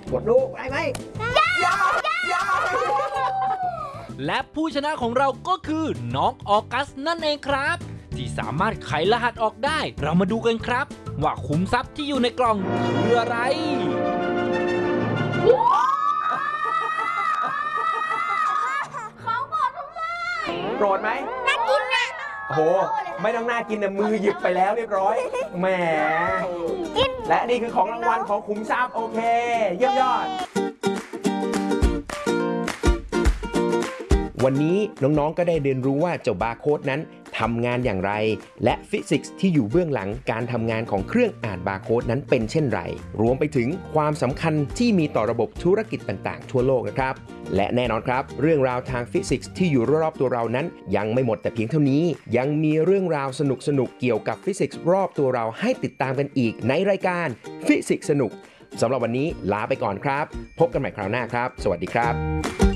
กดลูกได้ไหมยาและผู้ชนะของเราก็คือน้องออกัสนั่นเองครับ ที่สามารถไขรหัสออกได้ เรามาดูกันครับ ว่าขุมทรัพย์ที่อยู่ในกล่องคืออะไรเขาบอกทำไมโกรธไหมน่ากินนะโอ้โหไม่ต้องน่ากินนะมือหยิบไปแล้วเรียบร้อยแหมกินและนี่คือของรางวัลของขุมทรัพย์โอเคเยี่ยมยอด วันนี้น้องๆก็ได้เรียนรู้ว่าเจ้าบาร์โค้ดนั้นทำงานอย่างไรและฟิสิกส์ที่อยู่เบื้องหลังการทำงานของเครื่องอ่านบาร์โค้ดนั้นเป็นเช่นไรรวมไปถึงความสำคัญที่มีต่อระบบธุรกิจต่างๆทั่วโลกนะครับและแน่นอนครับเรื่องราวทางฟิสิกส์ที่อยู่รอบๆตัวเรานั้นยังไม่หมดแต่เพียงเท่านี้ยังมีเรื่องราวสนุกๆเกี่ยวกับฟิสิกส์รอบตัวเราให้ติดตามกันอีกในรายการฟิสิกส์สนุกสำหรับวันนี้ลาไปก่อนครับพบกันใหม่คราวหน้าครับสวัสดีครับ